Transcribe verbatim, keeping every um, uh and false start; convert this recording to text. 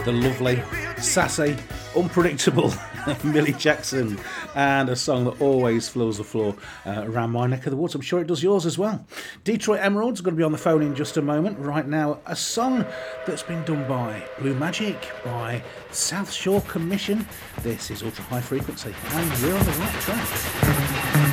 the lovely, sassy, unpredictable Millie Jackson, and a song that always fills the floor uh, around my neck of the woods. I'm sure it does yours as well. Detroit Emeralds are going to be on the phone in just a moment. Right now, a song that's been done by Blue Magic, by South Shore Commission. This is Ultra High Frequency, and we're on the right track.